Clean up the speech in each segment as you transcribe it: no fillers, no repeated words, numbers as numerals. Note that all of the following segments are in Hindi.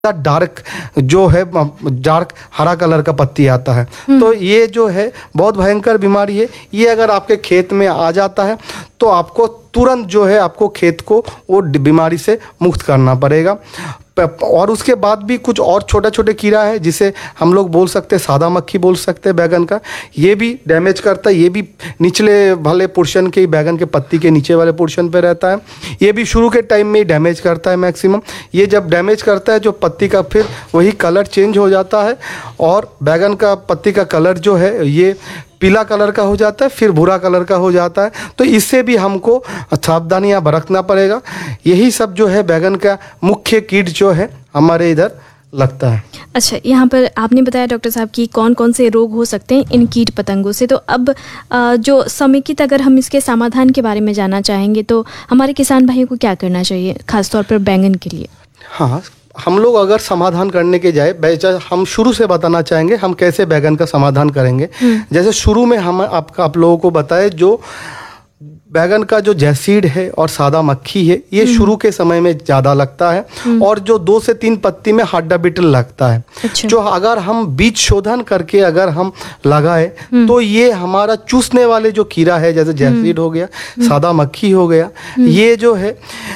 डार्क जो है डार्क हरा कलर का पत्ती आता है। तो ये जो है बहुत भयंकर बीमारी है। ये अगर आपके खेत में आ जाता है तो आपको तुरंत जो है आपको खेत को वो बीमारी से मुक्त करना पड़ेगा। और उसके बाद भी कुछ और छोटे छोटे कीड़ा है जिसे हम लोग बोल सकते हैं, सादा मक्खी बोल सकते हैं बैगन का। ये भी डैमेज करता है। ये भी निचले वाले पोर्शन के बैगन के पत्ती के नीचे वाले पोर्शन पे रहता है। ये भी शुरू के टाइम में ही डैमेज करता है मैक्सिमम। ये जब डैमेज करता है जो पत्ती का, फिर वही कलर चेंज हो जाता है और बैगन का पत्ती का कलर जो है ये पीला कलर का हो जाता है, फिर भूरा कलर का हो जाता है। तो इससे भी हमको सावधानियां बरतना पड़ेगा। यही सब जो है बैगन का मुख्य कीट जो है हमारे इधर लगता है। अच्छा, यहाँ पर आपने बताया डॉक्टर साहब कि कौन कौन से रोग हो सकते हैं इन कीट पतंगों से। तो अब जो समेकित अगर हम इसके समाधान के बारे में जानना चाहेंगे तो हमारे किसान भाइयों को क्या करना चाहिए, खासतौर पर बैंगन के लिए? हाँ, हम लोग अगर समाधान करने के जाए, हम शुरू से बताना चाहेंगे हम कैसे बैगन का समाधान करेंगे। जैसे शुरू में हम आप लोगों को बताए, जो बैगन का जो जैसीड है और सादा मक्खी है ये शुरू के समय में ज़्यादा लगता है और जो 2 से 3 पत्ती में हड्डा बीटल लगता है। अच्छा। जो अगर हम बीज शोधन करके अगर हम लगाए तो ये हमारा चूसने वाले जो कीड़ा है, जैसे जैसीड हो गया, सादा मक्खी हो गया, ये जो है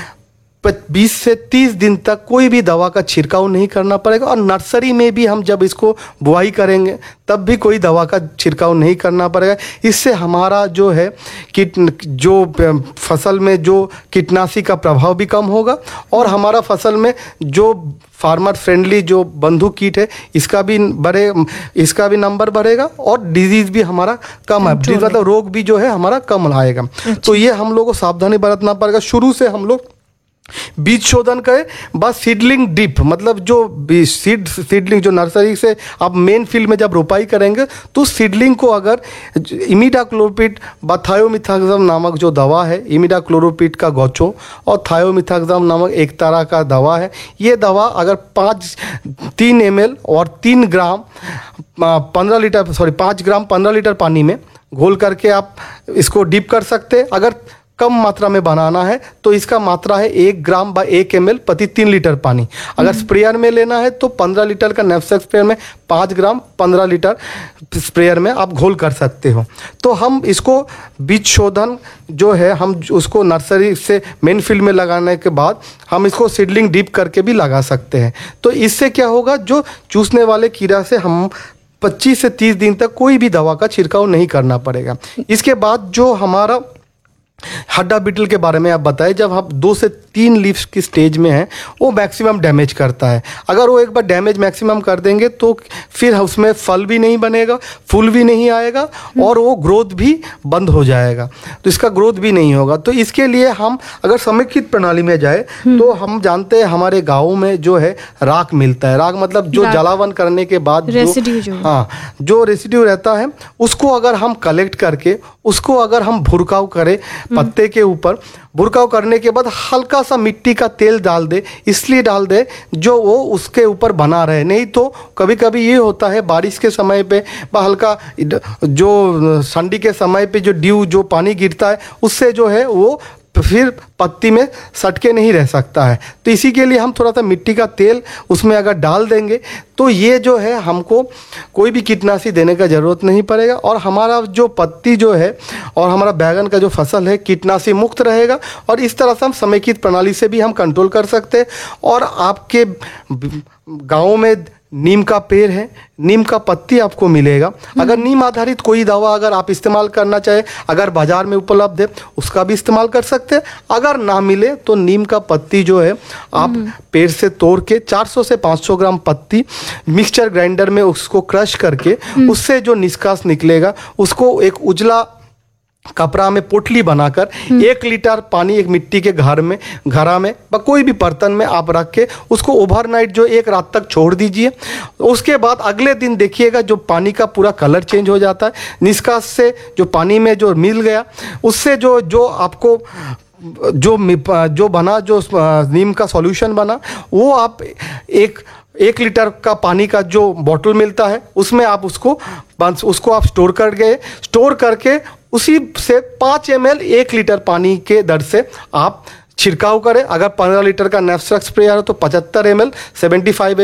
20 से 30 दिन तक कोई भी दवा का छिड़काव नहीं करना पड़ेगा। और नर्सरी में भी हम जब इसको बुआई करेंगे तब भी कोई दवा का छिड़काव नहीं करना पड़ेगा। इससे हमारा जो है जो फसल में जो कीटनाशी का प्रभाव भी कम होगा और हमारा फसल में जो फार्मर फ्रेंडली जो बंधु कीट है इसका भी नंबर बढ़ेगा और डिजीज भी हमारा कम है, मतलब रोग भी जो है हमारा कम आएगा। तो ये हम लोग को सावधानी बरतना पड़ेगा। शुरू से हम लोग बीज शोधन करें, बस सीडलिंग डिप, मतलब जो सीडलिंग जो नर्सरी से आप मेन फील्ड में जब रोपाई करेंगे तो सीडलिंग को अगर इमिडाक्लोपिड व थायोमिथाक्साम नामक जो दवा है, इमिडाक्लोरोपिड का गौचो और थायोमिथाक्साम नामक एक तरह का दवा है, ये दवा अगर 3 ml और 3 ग्राम 5 ग्राम 15 लीटर पानी में घोल करके आप इसको डिप कर सकते हैं। अगर कम मात्रा में बनाना है तो इसका मात्रा है 1 ग्राम व 1 ml प्रति 3 लीटर पानी। अगर स्प्रेयर में लेना है तो 15 लीटर का नैपसेक स्प्रेयर में 5 ग्राम 15 लीटर स्प्रेयर में आप घोल कर सकते हो। तो हम इसको बीज शोधन जो है हम उसको नर्सरी से मेन फील्ड में लगाने के बाद हम इसको सीडलिंग डीप करके भी लगा सकते हैं। तो इससे क्या होगा, जो चूसने वाले कीड़ा से हम 25 से 30 दिन तक कोई भी दवा का छिड़काव नहीं करना पड़ेगा। इसके बाद जो हमारा हड्डा बीटल के बारे में आप बताएं, जब हम 2 से 3 लीव्स की स्टेज में है वो मैक्सिमम डैमेज करता है। अगर वो एक बार डैमेज मैक्सिमम कर देंगे तो फिर उसमें फल भी नहीं बनेगा, फूल भी नहीं आएगा और वो ग्रोथ भी बंद हो जाएगा, तो इसका ग्रोथ भी नहीं होगा। तो इसके लिए हम अगर समेकित प्रणाली में जाए तो हम जानते हैं हमारे गाँव में जो है राख मिलता है। राख मतलब जो जलावन करने के बाद जो रेसिड्यू रहता है उसको अगर हम कलेक्ट करके उसको अगर हम भुरकाव करें पत्ते के ऊपर, भुरकाव करने के बाद हल्का सा मिट्टी का तेल डाल दे, इसलिए डाल दे जो वो उसके ऊपर बना रहे। नहीं तो कभी कभी ये होता है बारिश के समय पे हल्का जो ठंडी के समय पे जो ड्यू जो पानी गिरता है उससे जो है वो फिर पत्ती में सटके नहीं रह सकता है। तो इसी के लिए हम थोड़ा सा मिट्टी का तेल उसमें अगर डाल देंगे तो ये जो है हमको कोई भी कीटनाशी देने का ज़रूरत नहीं पड़ेगा और हमारा जो पत्ती जो है और हमारा बैगन का जो फसल है कीटनाशी मुक्त रहेगा। और इस तरह से हम समेकित प्रणाली से भी हम कंट्रोल कर सकते हैं। और आपके गाँव में नीम का पेड़ है, नीम का पत्ती आपको मिलेगा। अगर नीम आधारित कोई दवा अगर आप इस्तेमाल करना चाहे, अगर बाजार में उपलब्ध है उसका भी इस्तेमाल कर सकते हैं। अगर ना मिले तो नीम का पत्ती जो है आप पेड़ से तोड़ के 400 से 500 ग्राम पत्ती मिक्सचर ग्राइंडर में उसको क्रश करके उससे जो निष्कास निकलेगा उसको एक उजला कपड़ा में पोटली बनाकर 1 लीटर पानी एक मिट्टी के घड़ा में कोई भी बर्तन में आप रख के उसको ओवरनाइट जो 1 रात तक छोड़ दीजिए। उसके बाद अगले दिन देखिएगा जो पानी का पूरा कलर चेंज हो जाता है। निष्कास से जो पानी में जो मिल गया उससे जो आपको जो बना जो नीम का सॉल्यूशन बना वो आप 1 लीटर का पानी का जो बॉटल मिलता है उसमें आप उसको आप स्टोर करके उसी से 5 ml 1 लीटर पानी के दर से आप छिड़काव करें। अगर 15 लीटर का नेफस्ट्रक स्प्रेयर है तो 75 ml 75